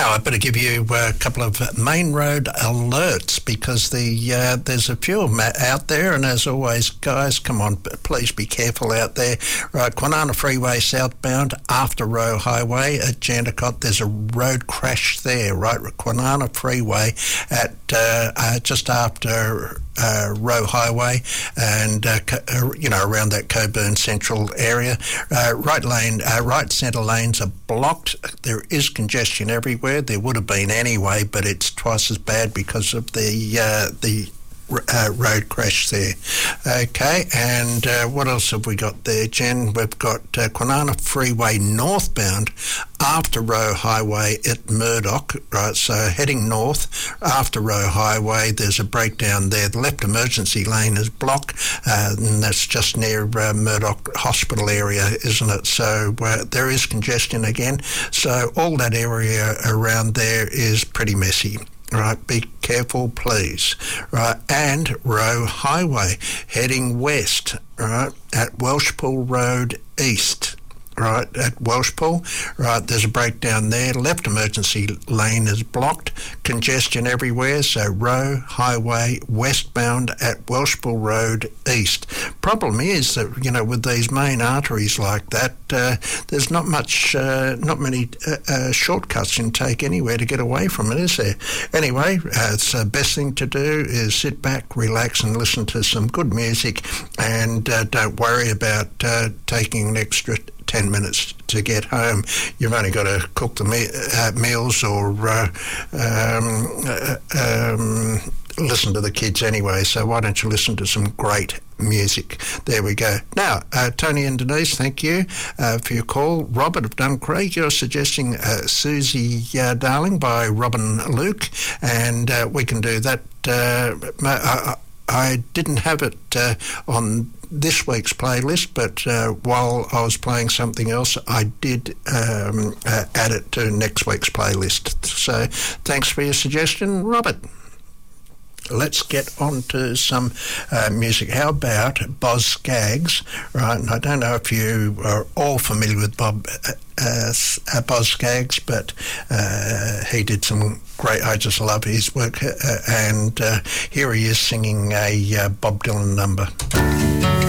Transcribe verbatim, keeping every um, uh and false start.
Now, I better give you a couple of main road alerts because the uh, there's a few of them out there, and as always, guys, come on, please be careful out there. Right, Kwinana Freeway southbound after Roe Highway at Jandakot, there's a road crash there, right? Kwinana Freeway at uh, uh, just after Uh, Roe Highway and uh, co- you know, around that Coburn Central area. Uh, right lane, uh, right centre lanes are blocked. There is congestion everywhere. There would have been anyway, but it's twice as bad because of the uh, the Uh, road crash there. Okay, and uh, what else have we got there, Jen? We've got uh, Kwinana Freeway northbound after Roe Highway at Murdoch, right? So heading north after Roe Highway, there's a breakdown there. The left emergency lane is blocked, uh, and that's just near uh, Murdoch Hospital area, isn't it? So uh, there is congestion again. So all that area around there is pretty messy. Right, be careful, please. Right, and Roe Highway heading west, right, at Welshpool Road East. Right, at Welshpool, right, there's a breakdown there. Left emergency lane is blocked. Congestion everywhere, so Roe Highway westbound at Welshpool Road East. Problem is that, you know, with these main arteries like that, uh, there's not much, uh, not many uh, uh, shortcuts you can take anywhere to get away from it, is there? Anyway, uh, it's the best thing to do is sit back, relax and listen to some good music, and uh, don't worry about uh, taking an extra ten minutes to get home. You've only got to cook the me- uh, meals or uh, um, uh, um, listen to the kids anyway, so why don't you listen to some great music? There we go. Now, uh, Tony and Denise, thank you uh, for your call. Robert of Duncraig, you're suggesting uh, Susie uh, Darling by Robin Luke, and uh, we can do that. Uh, I, I didn't have it uh, on this week's playlist, but uh, while I was playing something else, I did um, uh, add it to next week's playlist. So thanks for your suggestion, Robert. Let's get on to some uh, music. How about Boz Scaggs? Right, and I don't know if you are all familiar with Bob uh, uh, Boz Scaggs, but uh, he did some great, I just love his work, uh, and uh, here he is singing a uh, Bob Dylan number.